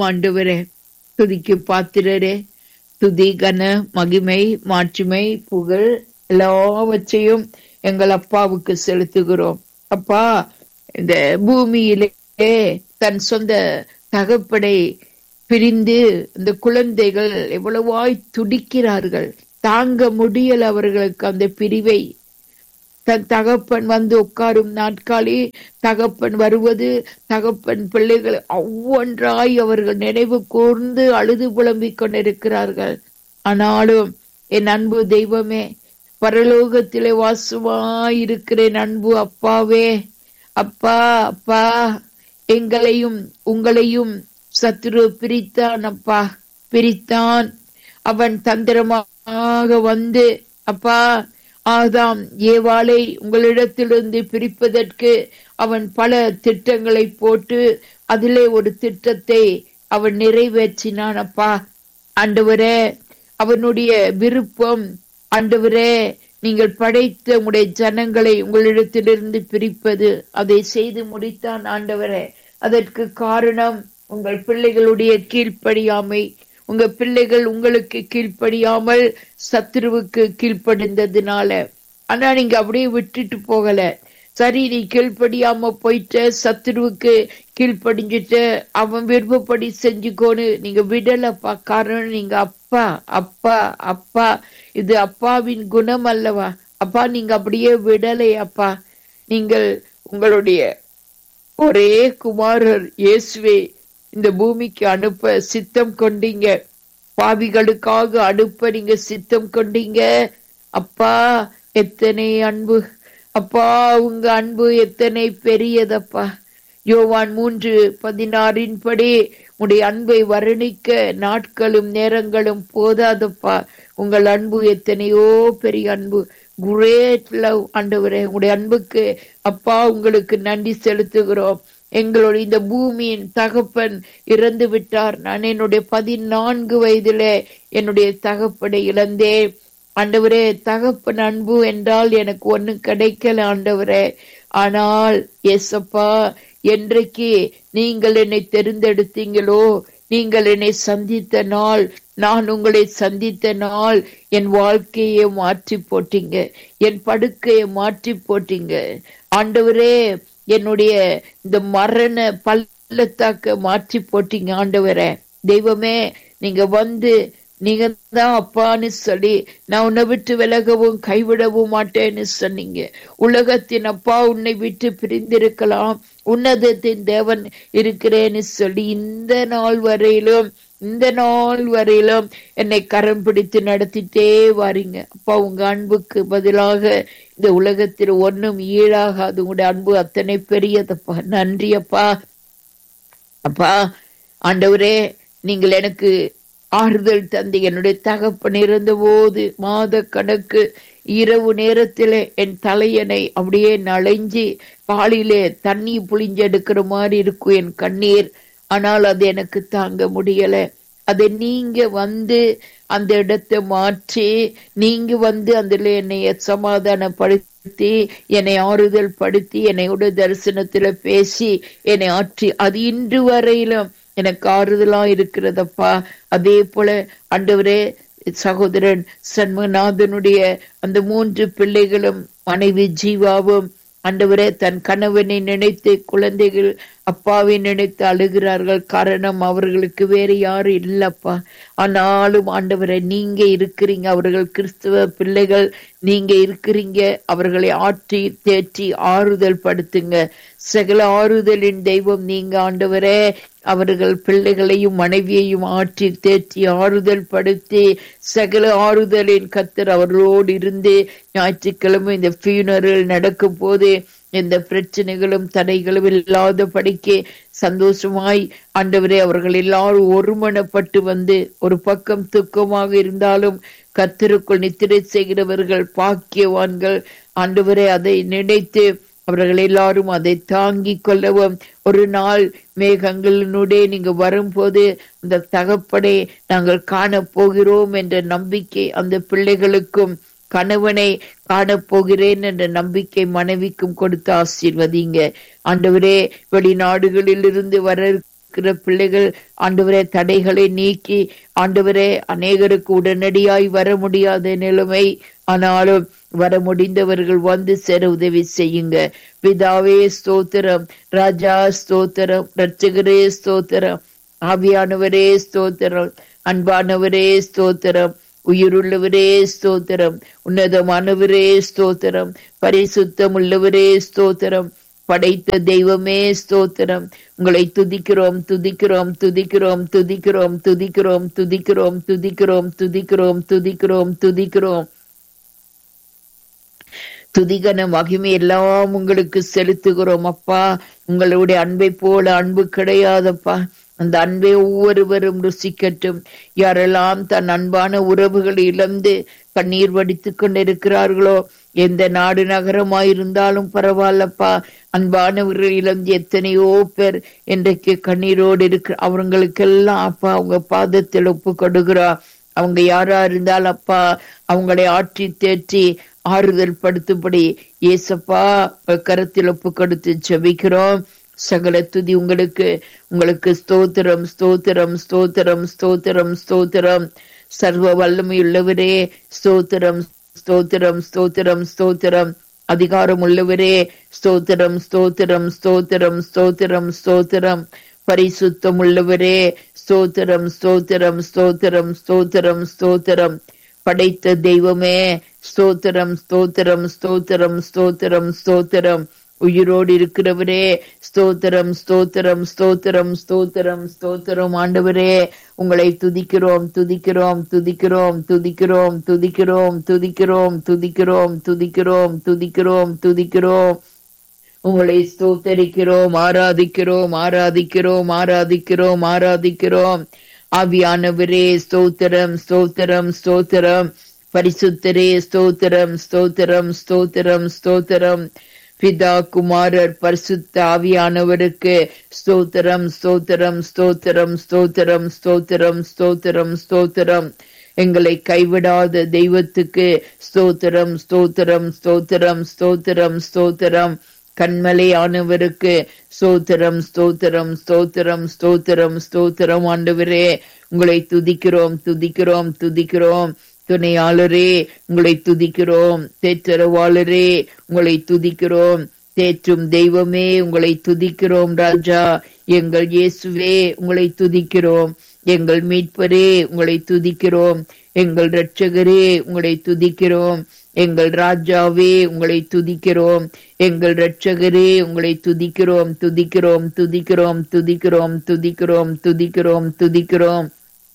ஆண்டவரே. துதிக்கு பாத்திரரே, துதி கன மகிமை மாட்சிமை புகழ் எல்லாவற்றையும் எங்கள் அப்பாவுக்கு செலுத்துகிறோம். அப்பா, இந்த பூமியிலே தன் சொந்த தகப்பனை பிரிந்து இந்த குழந்தைகள் எவ்வளவாய் துடிக்கிறார்கள். தாங்க முடியல அவர்களுக்கு அந்த பிரிவை. தன் தகப்பன் வந்து உட்காரும் நாட்காலி தகப்பன் வருவது, தகப்பன் பிள்ளைகள் ஒவ்வொன்றாய் அவர்கள் நினைவு கூர்ந்து அழுது புலம்பிக் கொண்டிருக்கிறார்கள். ஆனாலும் என் அன்பு தெய்வமே, பரலோகத்திலே வாசமாயிருக்கிறேன் அன்பு அப்பாவே, அப்பா அப்பா, எங்களையும் உங்களையும் சத்துரு பிரித்தான் அப்பா, பிரித்தான். அவன் தந்திரமாக வந்து அப்பா ஆதாம் ஏவாளை உங்களிடத்திலிருந்து பிரிப்பதற்கு அவன் பல திட்டங்களை போட்டு அதிலே ஒரு திட்டத்தை அவன் நிறைவேற்றினான் அப்பா. ஆண்டவரே, அவனுடைய விருப்பம் ஆண்டவரே, நீங்கள் படைத்த உங்களுடைய ஜனங்களை உங்களிடத்திலிருந்து பிரிப்பது. அதை செய்து முடித்தான் ஆண்டவரே. அதற்கு காரணம் உங்கள் பிள்ளைகளுடைய கீழ்ப்படியாமை. உங்க பிள்ளைகள் உங்களுக்கு கீழ்ப்படியாமல் சத்துருவுக்கு கீழ்ப்படிந்ததுனால. ஆனா நீங்க அப்படியே விட்டுட்டு போகல. சரி, நீ கீழ்ப்படியாம போயிட்ட, சத்துருவுக்கு கீழ்ப்படிஞ்சிட்ட, அவன் விருப்பப்படி செஞ்சுக்கோன்னு நீங்க விடலப்பா. காரணம் நீங்க அப்பா அப்பா அப்பா. இது அப்பாவின் குணம் அல்லவா அப்பா? நீங்க அப்படியே விடலை அப்பா. நீங்கள் உங்களுடைய ஒரே குமாரர் இயேசுவை இந்த பூமிக்கு அனுப்ப சித்தம் கொண்டீங்க. பாவிகளுக்காக அனுப்ப நீங்க சித்தம் கொண்டீங்க அப்பா. எத்தனை அன்பு அப்பா, உங்க அன்பு எத்தனை பெரியதப்பா. யோவான் 3:16 படி உடைய அன்பை வர்ணிக்க நாட்களும் நேரங்களும் போதாதப்பா. உங்கள் அன்பு எத்தனையோ பெரிய அன்பு. கிரேட் லவ் ஆண்டவரே. உங்களுடைய அன்புக்கு அப்பா உங்களுக்கு நன்றி செலுத்துகிறோம். எங்களுடைய இந்த பூமியின் தகப்பன் இறந்து விட்டார். நான் என்னுடைய 14 வயதிலே என்னுடைய தகப்பனை இழந்தேன் ஆண்டவரே. தகப்பன் அன்பு என்றால் எனக்கு ஒண்ணும் கிடைக்கல ஆண்டவரே. ஆனால் ஏசப்பா, என்றைக்கு நீங்கள் என்னை தெரிந்தெடுத்தீங்களோ, நீங்கள் என்னை சந்தித்த நாள், நான் உங்களை சந்தித்த நாள், என் வாழ்க்கையை மாற்றி போட்டீங்க, என் படுக்கையை மாற்றி போட்டீங்க ஆண்டவரே. என்னுடைய இந்த மரண பள்ளத்தாக்க மாற்றி போட்டீங்க ஆண்டவரே. தெய்வமே, நீங்க வந்து நீங்க தான் அப்பான்னு சொல்லி நான் உன்னை விட்டு விலகவும் கைவிடவும் மாட்டேன்னு சொன்னீங்க. உலகத்தின் அப்பா உன்னை விட்டு பிரிந்திருக்கலாம், உன்னதத்தின் தேவன் இருக்கிறேன்னு சொல்லி இந்த நாள் வரையிலும் என்னை கரம் பிடித்து நடத்திட்டே வாரீங்க அப்பா. உங்க அன்புக்கு பதிலாக இந்த உலகத்தில் ஒன்னும் ஈடாகாது. உங்களுடைய அன்பு அத்தனை பெரியதப்பா. நன்றி அப்பா. அப்பா ஆண்டவரே, நீங்கள் எனக்கு ஆறுதல் தந்தி. என்னுடைய தகப்பன் இருந்த போது மாத கணக்கு இரவு நேரத்திலே என் தலையணை அப்படியே நனைஞ்சி காலிலே தண்ணி புளிஞ்செடுக்கிற மாதிரி இருக்கும் என் கண்ணீர். ஆனால் அது எனக்கு தாங்க முடியல. அதை நீங்க வந்து அந்த இடத்தை மாற்றி, நீங்க வந்து அதுல என்னை சமாதானப்படுத்தி, என்னை ஆறுதல் படுத்தி, என்னையோட தரிசனத்துல பேசி என்னை ஆற்றி, அது இன்று வரையிலும் எனக்கு ஆறுதலா இருக்கிறதப்பா. அதே போல ஆண்டவரே, சகோதரன் சண்முகநாதனுடைய அந்த 3 பிள்ளைகளும் மனைவி ஜீவாவும் ஆண்டவரே தன் கணவனை நினைத்து, குழந்தைகள் அப்பாவை நினைத்து அழுகிறார்கள். காரணம், அவர்களுக்கு வேற யாரும் இல்லப்பா. ஆனாலும் ஆண்டவரே, நீங்க இருக்கிறீங்க. அவர்கள் கிறிஸ்துவ பிள்ளைகள், நீங்க இருக்கிறீங்க. அவர்களை ஆற்றி தேற்றி ஆறுதல் படுத்துங்க. சகல ஆறுதலின் தெய்வம் நீங்க ஆண்டவரே. அவர்கள் பிள்ளைகளையும் மனைவியையும் ஆற்றி தேற்றி ஆறுதல் படுத்தி, சகல ஆறுதலின் கர்த்தர் அவர்களோடு இருந்து, ஞாயிற்றுக்கிழமை இந்த ஃபியூனரல் நடக்கும் போது எந்த பிரச்சனைகளும் தடைகளும் இல்லாத படிக்க சந்தோஷமாய் ஆண்டவரே அவர்கள் எல்லாரும் ஒருமனப்பட்டு வந்து, ஒரு பக்கம் துக்கமாக இருந்தாலும் கர்த்தருக்குள் நித்திரை செய்கிறவர்கள் பாக்கியவான்கள் ஆண்டவரே. அதை நினைத்து அவர்கள் எல்லாரும் அதை தாங்கிக் கொள்ளவும், ஒரு நாள் மேகங்களினுடைய நீங்க வரும்போது அந்த தகப்பனை நாங்கள் காண போகிறோம் என்ற நம்பிக்கை அந்த பிள்ளைகளுக்கும், கணவனை காணப்போகிறேன் என்ற நம்பிக்கை மனைவிக்கும் கொடுத்து ஆசீர்வதிங்க ஆண்டவரே. வெளிநாடுகளில் இருந்து வர இருக்கிற பிள்ளைகள் ஆண்டவரே தடைகளை நீக்கி ஆண்டவரே அநேகருக்கு உடனடியாய் வர முடியாத நிலைமை, ஆனாலும் வர முடிந்தவர்கள் வந்து சேர உதவி செய்யுங்க. பிதாவே ஸ்தோத்திரம், ராஜா ஸ்தோத்திரம், ரட்சகரே ஸ்தோத்திரம், ஆவியானவரே ஸ்தோத்திரம், அன்பானவரே ஸ்தோத்திரம், உயிருள்ளவரே ஸ்தோத்திரம், உன்னதமானவரே ஸ்தோத்திரம், பரிசுத்தம் உள்ளவரே ஸ்தோத்திரம், படைத்த தெய்வமே ஸ்தோத்திரம். உங்களை துதிக்கிறோம் துதிக்கிறோம் துதிக்கிறோம் துதிக்கிறோம் துதிக்கிறோம் துதிக்கிறோம் துதிக்கிறோம் துதிக்கிறோம் துதிக்கிறோம் துதிக்கிறோம். துதிகன மகிமை எல்லாம் உங்களுக்கு செலுத்துகிறோம் அப்பா. உங்களுடைய அன்பை போல அன்பு கிடையாதப்பா. அந்த அன்பை ஒவ்வொருவரும் ருசிக்கட்டும். யாரெல்லாம் தன் அன்பான உறவுகளை இழந்து கண்ணீர் வடித்துக் கொண்டிருக்கிறார்களோ, எந்த நாடு நகரமாயிருந்தாலும் பரவாயில்லப்பா, அன்பானவர்கள் இழந்து எத்தனையோ பேர் இன்றைக்கு கண்ணீரோடு இருக்கிற அவங்களுக்கெல்லாம் அப்பா அவங்க பாதத்தில் ஒப்பு கொடுக்கிறா. அவங்க யாரா இருந்தாலும் அப்பா அவங்களை ஆற்றி தேற்றி ஆறுதல் படுத்தும்படி ஏசப்பா கரத்தில் ஒப்பு கொடுத்து ஜெபிக்கிறோம். சகல துதி உங்களுக்கு, உங்களுக்கு ஸ்தோத்திரம் ஸ்தோத்திரம் ஸ்தோத்திரம் ஸ்தோத்திரம் ஸ்தோத்திரம். சர்வ வல்லமையுள்ளவரே ஸ்தோத்திரம் ஸ்தோத்திரம் ஸ்தோத்திரம் ஸ்தோத்திரம். அதிகாரம் உள்ளவரே ஸ்தோத்திரம் ஸ்தோத்திரம் ஸ்தோத்திரம் ஸ்தோத்திரம் ஸ்தோத்திரம். பரிசுத்தம் உள்ளவரே ஸ்தோத்திரம் ஸ்தோத்திரம் ஸ்தோத்திரம் ஸ்தோத்திரம் ஸ்தோத்திரம். படைத்த தெய்வமே ஸ்தோத்திரம் ஸ்தோத்திரம் ஸ்தோத்திரம் ஸ்தோத்திரம் ஸ்தோத்திரம். உயிரோடு இருக்கிறவரே ஸ்தோத்திரம் ஸ்தோத்திரம் ஸ்தோத்திரம் ஸ்தோத்திரம் ஸ்தோத்திரம். ஆண்டவரே உங்களை துதிக்கிறோம் துதிக்கிறோம் துதிக்கிறோம் துதிக்கிறோம் துதிக்கிறோம் துதிக்கிறோம் துதிக்கிறோம் துதிக்கிறோம் துதிக்கிறோம் துதிக்கிறோம். உங்களை ஸ்தோத்தரிக்கிறோம், ஆராதிக்கிறோம் ஆராதிக்கிறோம் ஆராதிக்கிறோம் ஆராதிக்கிறோம். ஆவியானவரே ஸ்தோத்திரம் ஸ்தோத்திரம் ஸ்தோத்திரம். பரிசுத்தரே ஸ்தோத்திரம் ஸ்தோத்திரம் ஸ்தோத்திரம் ஸ்தோத்திரம். பிதா குமாரர் பரிசுத்த ஆவியானவருக்கு ஸ்தோத்திரம் ஸ்தோத்திரம் ஸ்தோத்திரம் ஸ்தோத்திரம் ஸ்தோத்திரம் ஸ்தோத்திரம் ஸ்தோத்திரம். எங்களை கைவிடாத தெய்வத்துக்கு ஸ்தோத்திரம் ஸ்தோத்திரம் ஸ்தோத்திரம் ஸ்தோத்திரம் ஸ்தோத்திரம். கண்மலையானவருக்கு ஸ்தோத்திரம் ஸ்தோத்திரம் ஸ்தோத்திரம் ஸ்தோத்திரம் ஸ்தோத்திரம். ஆண்டவரே உங்களை துதிக்கிறோம் துதிக்கிறோம் துதிக்கிறோம். துணையாளரே உங்களை துதிக்கிறோம். தேற்றரவாளரே உங்களை துதிக்கிறோம். தேற்றும் தெய்வமே உங்களை துதிக்கிறோம். ராஜா எங்கள் இயேசுவே உங்களை துதிக்கிறோம். எங்கள் மீட்பரே உங்களை துதிக்கிறோம். எங்கள் இரட்சகரே உங்களை துதிக்கிறோம். எங்கள் ராஜாவே உங்களை துதிக்கிறோம். எங்கள் இரட்சகரே உங்களை துதிக்கிறோம் துதிக்கிறோம் துதிக்கிறோம் துதிக்கிறோம் துதிக்கிறோம் துதிக்கிறோம் துதிக்கிறோம்.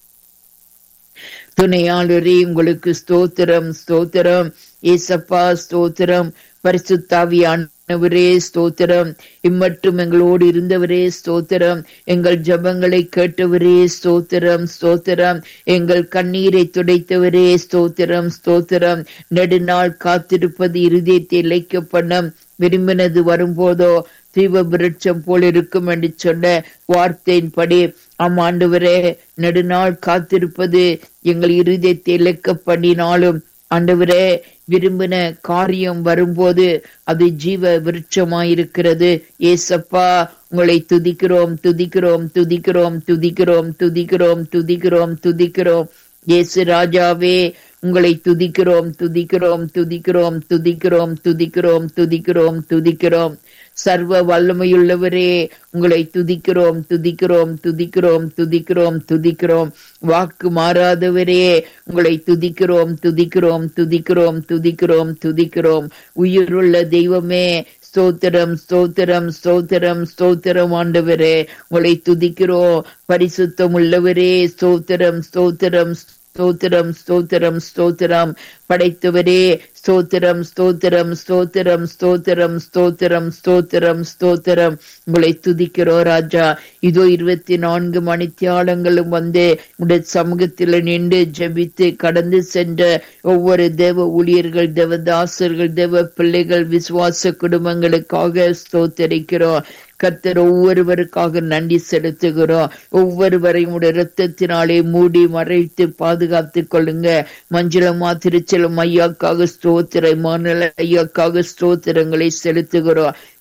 துணையாளரே உங்களுக்கு ஸ்தோத்திரம் ஸ்தோத்திரம். ஏசப்பா ஸ்தோத்திரம். பரிசுத்தாவியானவரே ஸ்தோத்திரம். இம்மட்டும் எங்களோடு இருந்தவரே ஸ்தோத்திரம். எங்கள் ஜெபங்களை கேட்டவரே ஸ்தோத்திரம் ஸ்தோத்திரம். எங்கள் கண்ணீரை துடைத்தவரே ஸ்தோத்திரம் ஸ்தோத்திரம். நெடுநாள் காத்திருப்பது இருதயத்தை இளைக்கப்பண்ண விரும்பினது வரும்போதோ தீவ விருட்சம் போல் இருக்கும் என்று சொன்ன வார்த்தையின்படி ஆண்டவரே நெடுநாள் காத்திருப்பது எங்கள் இருதயத்தை இலக்க பண்ணினாலும் ஆண்டவரே விரும்பின காரியம் வரும்போது அது ஜீவ விருட்சமாயிருக்கிறது. ஏசப்பா உங்களை துதிக்கிறோம் துதிக்கிறோம் துதிக்கிறோம் துதிக்கிறோம் துதிக்கிறோம் துதிக்கிறோம் துதிக்கிறோம். இயேசு ராஜாவே உங்களை துதிக்கிறோம் துதிக்கிறோம் துதிக்கிறோம் துதிக்கிறோம் துதிக்கிறோம் துதிக்கிறோம் துதிக்கிறோம். சர்வ வல்லமையுள்ளவரே உங்களை துதிக்கிறோம் துதிக்கிறோம் துதிக்கிறோம் துதிக்கிறோம் துதிக்கிறோம். வாக்கு மாறாதவரே உங்களை துதிக்கிறோம் துதிக்கிறோம் துதிக்கிறோம் துதிக்கிறோம் துதிக்கிறோம். உயிருள்ள தெய்வமே ஸ்தோத்திரம் ஸ்தோத்திரம் ஸ்தோத்திரம் ஸ்தோத்திரம். ஆண்டவரே உங்களை துதிக்கிறோம். பரிசுத்தம் உள்ளவரே ஸ்தோத்திரம் ஸ்தோத்திரம் ஸ்தோத்திரம் ஸ்தோத்திரம் ஸ்தோத்திரம். படைத்தவரே ஸ்தோத்திரம் ஸ்தோத்திரம் ஸ்தோத்திரம் ஸ்தோத்திரம் ஸ்தோத்திரம் ஸ்தோத்திரம் ஸ்தோத்திரம். உங்களை துதிக்கிறோம் ராஜா. இதோ 24 மணித்தியாலங்களும் வந்து உடைய சமூகத்தில் நின்று ஜெபித்து கடந்து சென்ற ஒவ்வொரு தேவ ஊழியர்கள், தேவதாசர்கள், தேவ பிள்ளைகள், விசுவாச குடும்பங்களுக்காக ஸ்தோத்தரிக்கிறோம். கர்த்தர் ஒவ்வொருவருக்காக நன்றி செலுத்துகிறோம். ஒவ்வொருவரையும் உடைய இரத்தத்தினாலே மூடி மறைத்து பாதுகாத்து கொள்ளுங்க. மஞ்சளமா திருச்சலம் ஐயாக்காக ஸ்தோத்திரம், மாநில ஐயாக்காக ஸ்தோத்திரங்களை செலுத்துகிறோம்.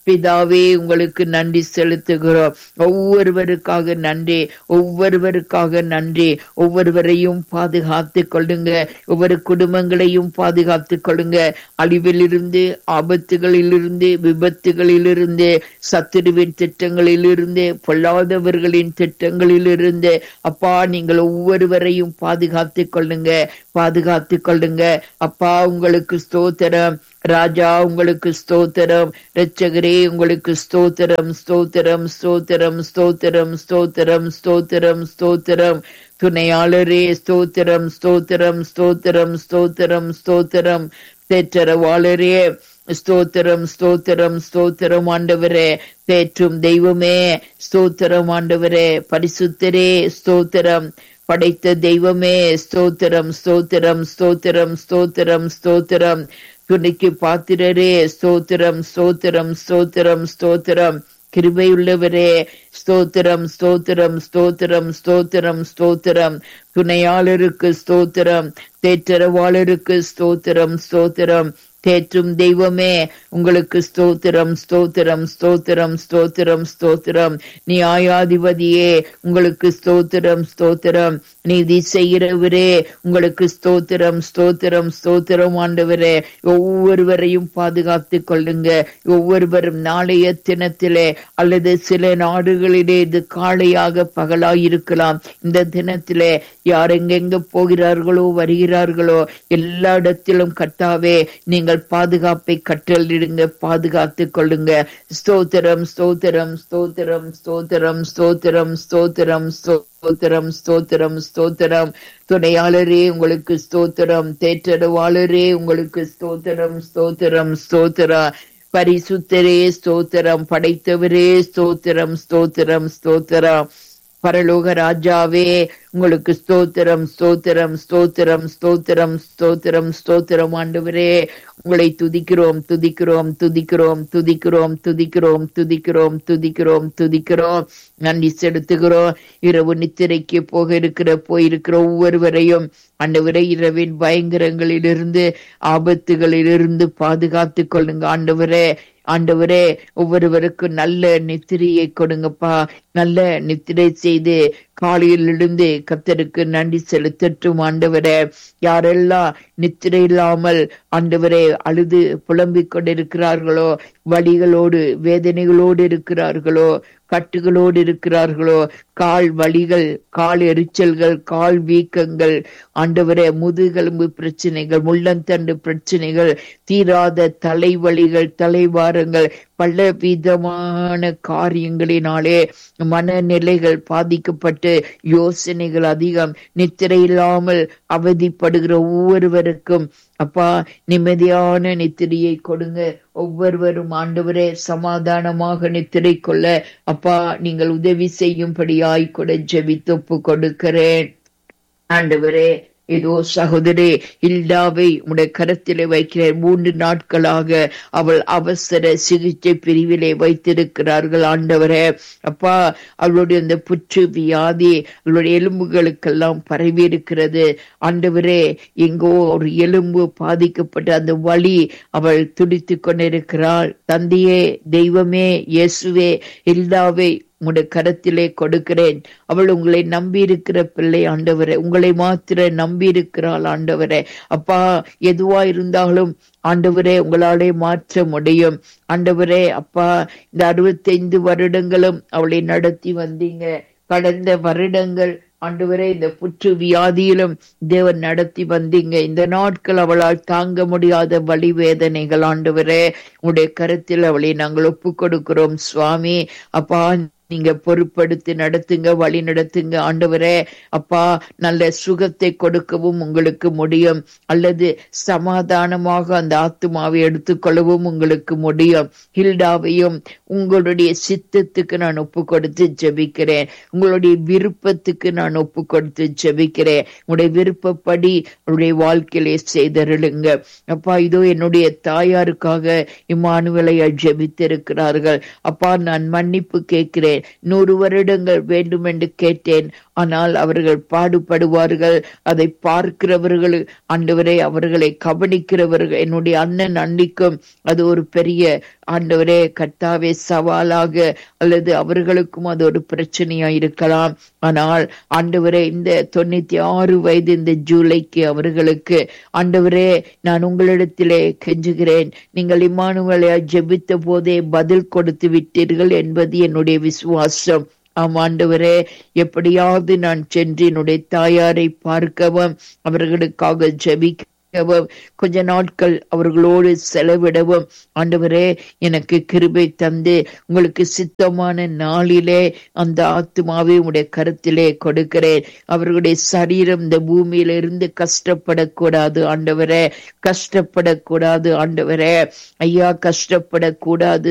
பிதாவே, உங்களுக்கு நன்றி செலுத்துகிறோம். ஒவ்வொருவருக்காக நன்றி, ஒவ்வொருவருக்காக நன்றி. ஒவ்வொருவரையும் பாதுகாத்து கொள்ளுங்க, ஒவ்வொரு குடும்பங்களையும் பாதுகாத்து கொள்ளுங்க. அழிவிலிருந்து, ஆபத்துகளிலிருந்து, விபத்துகளிலிருந்து, சத்துருவின் திட்டங்களிலிருந்து, பொல்லாதவர்களின் திட்டங்களிலிருந்து அப்பா நீங்கள் ஒவ்வொருவரையும் பாதுகாத்து கொள்ளுங்க, பாதுகாத்து கொள்ளுங்க. அப்பா உங்களுக்கு ஸ்தோத்திரம். ராஜா உங்களுக்கு ஸ்தோத்திரம். இரட்சகரே உங்களுக்கு ஸ்தோத்திரம், ஸ்தோத்திரம், ஸ்தோத்திரம், ஸ்தோத்திரம், ஸ்தோத்திரம், ஸ்தோத்திரம், ஸ்தோத்திரம். துணையாளரே ஸ்தோத்திரம், ஸ்தோத்திரம், ஸ்தோத்திரம், ஸ்தோத்திரம், ஸ்தோத்திரம். தேற்றரவாளரே ஸ்தோத்திரம், ஸ்தோத்திரம், ஸ்தோத்திரம். ஆண்டவரே தேற்றும் தெய்வமே ஸ்தோத்திரம். ஆண்டவரே பரிசுத்தரே ஸ்தோத்திரம். படைத்த தெய்வமே ஸ்தோத்திரம், ஸ்தோத்திரம், ஸ்தோத்திரம், ஸ்தோத்திரம், ஸ்தோத்திரம். துணைக்கு பாத்திரரே ஸ்தோத்திரம், ஸ்தோத்திரம், ஸ்தோத்திரம், ஸ்தோத்திரம். கிருபையுள்ளவரே ஸ்தோத்திரம், ஸ்தோத்திரம், ஸ்தோத்திரம், ஸ்தோத்திரம், ஸ்தோத்திரம். துணையாளருக்கு ஸ்தோத்திரம், தேற்றரவாளருக்கு ஸ்தோத்திரம், ஸ்தோத்திரம். தேற்றும் தெய்வமே உங்களுக்கு ஸ்தோத்திரம், ஸ்தோத்திரம், ஸ்தோத்திரம், ஸ்தோத்திரம், ஸ்தோத்திரம். நியாயாதிபதியே உங்களுக்கு ஸ்தோத்திரம், ஸ்தோத்திரம். நீதி செய்கிறவரே உங்களுக்கு ஸ்தோத்திரம், ஸ்தோத்திரம், ஸ்தோத்திரம். ஆண்டவரே ஒவ்வொருவரையும் பாதுகாத்து கொள்ளுங்க. ஒவ்வொருவரும் நாளைய தினத்திலே அல்லது சில நாடுகளிலே இது காலையாக பகலாயிருக்கலாம். இந்த தினத்திலே யார் எங்கெங்க போகிறார்களோ வருகிறார்களோ எல்லா இடத்திலும் கர்த்தாவே நீங்கள் பாதுகாப்பை கட்டளிடுங்க, பாதுகாத்து கொள்ளுங்க. ஸ்தோத்திரம், ஸ்தோத்திரம், ஸ்தோத்திரம், ஸ்தோத்திரம், ஸ்தோத்திரம், ஸ்தோத்திரம், ஸ்தோத்திரம், ஸ்தோத்திரம், ஸ்தோத்திரம். துணையாளரே உங்களுக்கு ஸ்தோத்திரம். தேற்றரவாளரே உங்களுக்கு ஸ்தோத்திரம், ஸ்தோத்திரம், ஸ்தோத்திரம். பரிசுத்தரே ஸ்தோத்திரம். படைத்தவரே ஸ்தோத்திரம், ஸ்தோத்திரம், ஸ்தோத்திரம். பரலோக ராஜாவே உங்களுக்கு ஸ்தோத்திரம், ஸ்தோத்திரம், ஸ்தோத்திரம், ஸ்தோத்திரம், ஸ்தோத்திரம், ஸ்தோத்திரம். ஆண்டவரே உங்களை துதிக்கிறோம், துதிக்கிறோம், துதிக்கிறோம், துதிக்கிறோம், துதிக்கிறோம், துதிக்கிறோம், துதிக்கிறோம், துதிக்கிறோம். நன்றி செலுத்துகிறோம். இரவு நித்திரைக்கு போயிருக்கிற ஒவ்வொருவரையும் ஆண்டவரே இரவின் பயங்கரங்களிலிருந்து, ஆபத்துகளிலிருந்து பாதுகாத்து கொள்ளுங்க. ஆண்டவரே ஆண்டவரே ஒவ்வொருவருக்கும் நல்ல நித்திரையை கொடுங்கப்பா. நல்ல நித்திரை செய்து காலையில் எழுந்து கர்த்தருக்கு நன்றி செலுத்தட்டும். ஆண்டவரே யாரெல்லாம் நித்திரை இல்லாமல் ஆண்டவரே அழுது புலம்பிக் கொண்டிருக்கிறார்களோ, வலிகளோடு வேதனைகளோடு இருக்கிறார்களோ, கட்டுகளோடு இருக்கிறார்களோ, கால் வலிகள், கால் எரிச்சல்கள், கால் வீக்கங்கள், ஆண்டவரே முதுகெலும்பு பிரச்சனைகள், முள்ளந்தண்டு பிரச்சனைகள், தீராத தலைவலிகள், தலைவாரங்கள், பல விதமான காரியங்களினாலே மனநிலைகள் பாதிக்கப்பட்டு யோசனைகள் அதிகம், நித்திரை இல்லாமல் அவதிப்படுகிற ஒவ்வொருவருக்கும் அப்பா நிம்மதியான நித்திரையை கொடுங்க. ஒவ்வொருவரும் ஆண்டவரே சமாதானமாக நித்திரை கொள்ள அப்பா நீங்கள் உதவி செய்யும்படியாய் கூட ஜெபித்து ஒப்பு கொடுக்கிறேன். ஆண்டவரே இதோ சகோதரி இல்டாவை உடைய கரத்திலே வைக்கிறேன். 3 நாட்களாக அவள் அவசர சிகிச்சை பிரிவிலே வைத்திருக்கிறார்கள். ஆண்டவரே அப்பா அவளுடைய அந்த புற்று வியாதி அவளுடைய எலும்புகளுக்கெல்லாம் பரவி இருக்கிறது. ஆண்டவரே எங்கோ ஒரு எலும்பு பாதிக்கப்பட்ட அந்த வலி அவள் துடித்து கொண்டிருக்கிறாள். தந்தையே, தெய்வமே, இயேசுவே, இல்டாவை உங்களுடைய கரத்திலே கொடுக்கிறேன். அவள் உங்களை நம்பி இருக்கிற பிள்ளை ஆண்டவரே, உங்களை மாத்திர நம்பி இருக்கிறாள் ஆண்டவரே. அப்பா எதுவா இருந்தாலும் ஆண்டவரே உங்களாலே மாற்ற முடியும். ஆண்டவரே அப்பா இந்த 65 வருடங்களும் அவளை நடத்தி வந்தீங்க. கடந்த வருடங்கள் ஆண்டவரே இந்த புற்று வியாதியிலும் தேவன் நடத்தி வந்தீங்க. இந்த நாட்கள் அவளால் தாங்க முடியாத வலி வேதனைகள் ஆண்டவரே உடைய கருத்தில் அவளை நாங்கள் ஒப்பு கொடுக்கிறோம் சுவாமி. அப்பா நீங்க பொறுப்படுத்தி நடத்துங்க, வழி நடத்துங்க ஆண்டவரே. அப்பா நல்ல சுகத்தை கொடுக்கவும் உங்களுக்கு முடியும், அல்லது சமாதானமாக அந்த ஆத்துமாவை எடுத்துக்கொள்ளவும் உங்களுக்கு முடியும். ஹில்டாவையும் உங்களுடைய சித்தத்துக்கு நான் ஒப்பு கொடுத்து ஜெபிக்கிறேன். உங்களுடைய விருப்பத்துக்கு நான் ஒப்பு கொடுத்து ஜெபிக்கிறேன். உங்களுடைய விருப்பப்படி உங்களுடைய வாழ்க்கையிலே செய்தருளுங்க. அப்பா இதோ என்னுடைய தாயாருக்காக இம்மானுவேலை ஜெபித்திருக்கிறார்கள். அப்பா நான் மன்னிப்பு கேட்கிறேன். 100 வருடங்கள் வேண்டும் என்று கேட்டேன், ஆனால் அவர்கள் பாடுபடுவார்கள். அதை பார்க்கிறவர்கள் ஆண்டவரே, அவர்களை கவனிக்கிறவர்கள், என்னுடைய அண்ணன் அன்னிக்கும் அது ஒரு பெரிய ஆண்டவரே கர்த்தாவே சவாலாக அல்லது அவர்களுக்கும் அது ஒரு பிரச்சனையா இருக்கலாம். ஆனால் ஆண்டவரே இந்த 96 வயது இந்த ஜூலைக்கு அவர்களுக்கு ஆண்டவரே நான் உங்களிடத்திலே கெஞ்சுகிறேன். நீங்கள் இம்மானுவேலை ஜெபித்த போதே பதில் கொடுத்து விட்டீர்கள் என்பது என்னுடைய விசுவாசம். ஆண்டவரே, எப்படியாவது நான் சென்று என்னுடைய தாயாரை பார்க்கவும் அவர்களுக்காக ஜெபிக்கவும் கொஞ்ச நாட்கள் அவர்களோடு செலவிடவும் ஆண்டவரே எனக்கு கிருபை தந்து உங்களுக்கு சித்தமான நாளிலே அந்த ஆத்துமாவை உடைய கருத்திலே கொடுக்கிறேன். அவர்களுடைய சரீரம் இந்த பூமியிலிருந்து கஷ்டப்படக்கூடாது ஆண்டவரே, கஷ்டப்படக்கூடாது ஆண்டவரே. ஐயா, கஷ்டப்படக்கூடாது